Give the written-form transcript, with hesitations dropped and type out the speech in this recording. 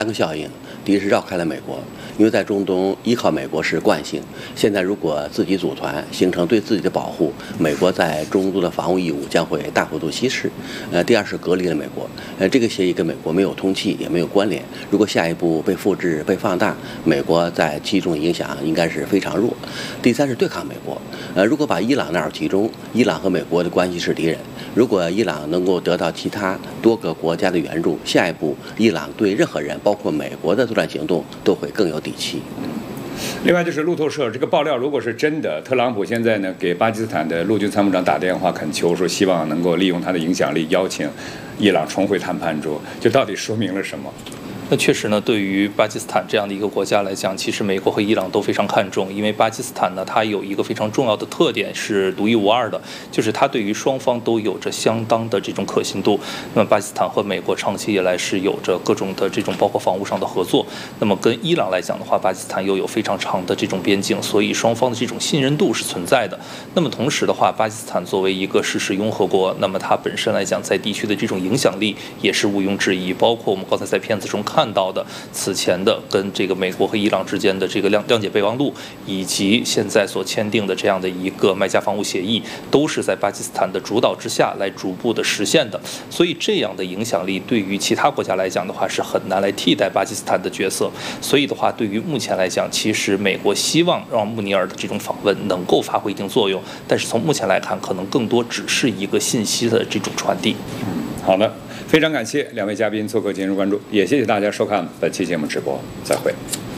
克效应，第一是绕开了美国，因为在中东依靠美国是惯性，现在如果自己组团形成对自己的保护，美国在中东的防务义务将会大幅度稀释。第二是隔离了美国，这个协议跟美国没有通气，也没有关联。如果下一步被复制、被放大，美国在其中影响应该是非常弱。第三是对抗美国，如果把伊朗纳入其中，伊朗和美国的关系是敌人。如果伊朗能够得到其他多个国家的援助，下一步伊朗对任何人，包括美国的作战行动都会更有底气。 另外就是路透社这个爆料，如果是真的，特朗普现在呢给巴基斯坦的陆军参谋长打电话恳求，说希望能够利用他的影响力邀请伊朗重回谈判桌，这到底说明了什么？ 那确实呢，对于巴基斯坦这样的一个国家来讲，其实美国和伊朗都非常看重，因为巴基斯坦呢，它有一个非常重要的特点是独一无二的，就是它对于双方都有着相当的这种可信度。那么巴基斯坦和美国长期以来是有着各种的这种包括防务上的合作，那么跟伊朗来讲的话，巴基斯坦又有非常长的这种边境，所以双方的这种信任度是存在的。那么同时的话，巴基斯坦作为一个事实拥核国，那么它本身来讲在地区的这种影响力也是毋庸置疑，包括我们刚才在片子中看到的此前的跟这个美国和伊朗之间的这个谅解备忘录，以及现在所签订的这样的一个麦加防务协议，都是在巴基斯坦的主导之下来逐步的实现的。所以这样的影响力对于其他国家来讲的话是很难来替代巴基斯坦的角色。所以的话，对于目前来讲，其实美国希望让穆尼尔的这种访问能够发挥一定作用，但是从目前来看，可能更多只是一个信息的这种传递。 好的，非常感谢两位嘉宾做客今日关注，也谢谢大家收看本期节目直播，再会。